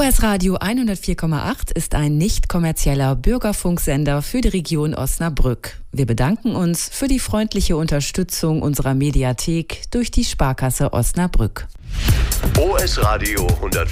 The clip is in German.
OS Radio 104,8 ist ein nicht kommerzieller Bürgerfunksender für die Region Osnabrück. Wir bedanken uns für die freundliche Unterstützung unserer Mediathek durch die Sparkasse Osnabrück. OS Radio 104,8.